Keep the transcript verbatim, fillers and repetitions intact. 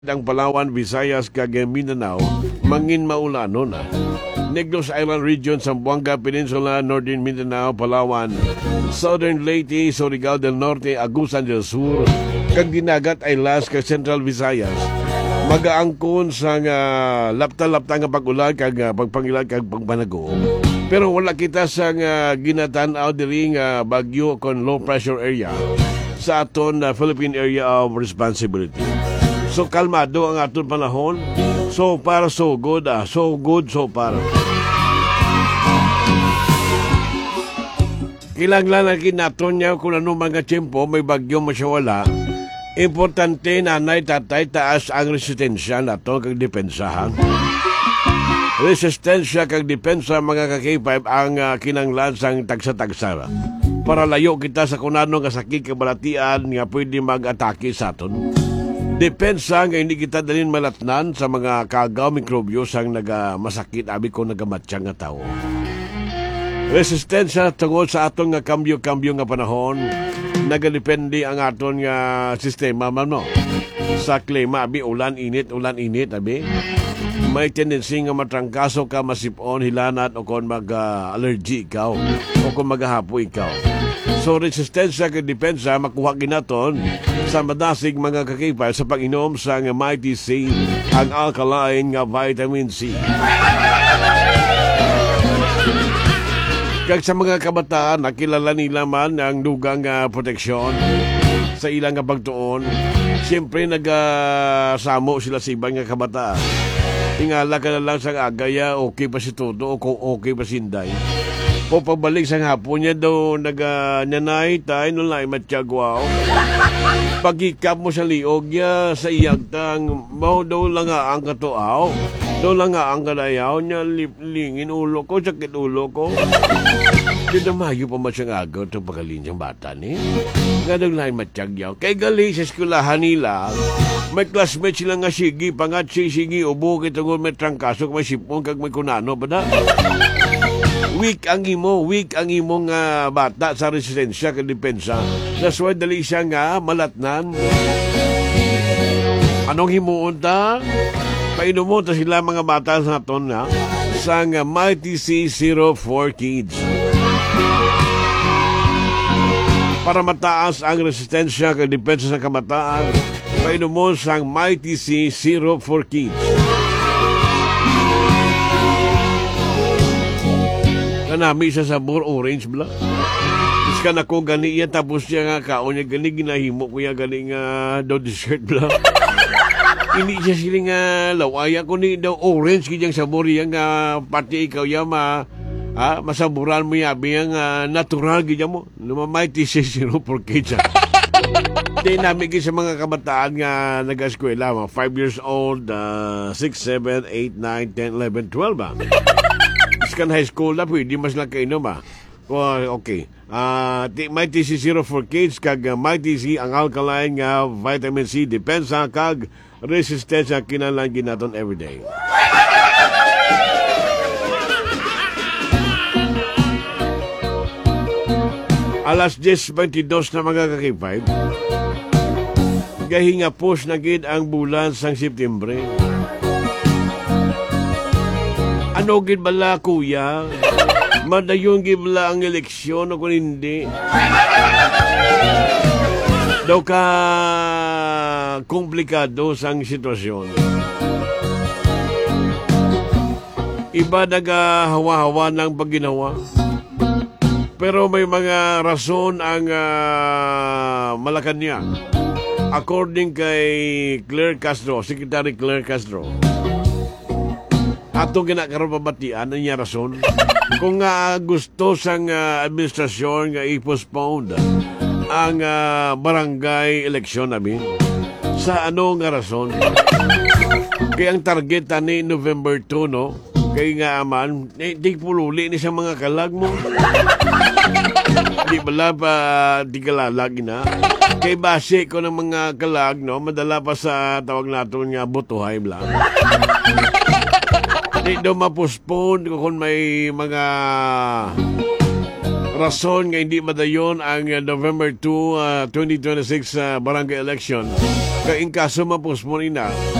ang Palawan, Visayas, kag Mindanao, mangin maulano na. Negros Island Region, Zamboanga Peninsula, Northern Mindanao, Palawan, Southern Leyte, Surigao del Norte, Agusan del Sur, kag Dinagat Islands, kag Central Visayas. Magaangkon sa nga lapta-lapta nga pag-ulan, kag uh, pagpangilan, kag pagpanago. Pero wala kita sa nga ginatanaw diri nga bagyo kon low pressure area sa aton uh, Philippine Area of Responsibility. So kalmado ang aton panahon. So far so good, ah. So good so far. Kilanglan na kinaton niya kung ano mga tiyempo may bagyo mo siya wala. Importante nanay tatay taas ang resistensya nato kag depensahan. Resistensya kag depensa mga ka-K five ang uh, kinanglan sang tagsa-tagsara. Para layo kita sa kunano nga sakit kabalatian nga pwede mag-atake sa aton. Depensa nga hindi kita dalhin malatnan sa mga kagaw mikrobyo sang naga masakit abi ko nagamatsyang nga tao. Resistensya tungod sa aton nga kambyo-kambyo nga panahon, nagadepende ang aton nga sistema man no. Sa klima abi ulan init ulan init abi. May tendency nga matrangkaso ka, masipon, hilanat o kung mag-allergy ikaw o kung maghahapo ikaw. So resistensya kag depensa makuha ginaton sa madasig mga kakipay sa pag-inom sa nga Mighty C, ang alkaline nga vitamin C. Kag sa mga kabataan, nakilala nila man ang dugang uh, proteksyon sa ilang nga pagtuon. Siyempre nagasamo sila sa ibang nga kabataan. Tingala ka na lang sa agaya, okay pa si Toto o kung okay pa si Inday. O pabalik sa hapon niya daw naganyanay tayo nung lang matiyagwaw. Pagikap mo sa liog niya sa iyagtang, mau daw lang nga ang katuaw. Daw lang nga ang kalayaw niya, liplingin ulo ko, sakit ulo ko. Di na mayo pa masyang agaw itong pagalin siyang bata ni. Nga daw lang matiyagyaw. Kay gali sa eskulahan nila, may classmate sila nga sige, pangat si sige, ubo kitang may trangkasok, may sipon, kag may kunano ba na? Weak ang imo, weak ang imong uh, bata sa resistensya kag depensa. That's why dali siya nga malatnan. Anong himuon ta? Painom mo ta sila mga bata sa naton na sa nga Mighty C zero four Kids. Para mataas ang resistensya kag depensa sa kamataan, painom mo sa Mighty C zero four Kids. Kanami sa sabor orange bla. Iskan ako gani iya tapos siya nga kaon niya gani ginahimo ko ya gani nga daw dessert bla. Ini siya siling nga lawaya ko ni daw orange kiyang sabor iya nga pati ikaw ya ma ha, masaburan mo ya biyang uh, natural gidya mo. Lumamay T C zero four kids. Di namin sa mga kabataan nga nag-eskwela, five years old, uh, six, seven, eight, nine, ten, eleven, twelve ba? Iskan high school na pwede mas lang kayo ba? Oh, okay. Uh, may T C zero four Kids kag uh, Mighty C ang alkaline nga vitamin C depensa kag resistensya kinalangin naton everyday. Alas diyes twenty-dos na mga kakipay. Gahinga post na gid ang bulan sang Septembre. Ano gid bala kuya? Madayon gid bala ang eleksyon o kung hindi? Daw ka komplikado sang sitwasyon. Iba nagahawa-hawa ng pagginawa. Pero may mga rason ang uh, Malacanang. According kay Claire Castro, Secretary Claire Castro, atong ginakaroon pabatian ang niya rason. Kung uh, gusto sang uh, administrasyon nga i-postpone ang uh, barangay election namin, sa ano nga rason? Kaya ang target ni November two, no? Kaya nga aman, eh, di pululi ni sa mga kalag mo. Di bala pa di kalalag na. Kay base ko ng mga kalag, no? Madala pa sa tawag natin nga butuhay lang. Di daw ma-postpone kung may mga rason nga hindi madayon ang November two, uh, twenty twenty-six uh, barangay election. Kaya in kaso mapos mo rin na,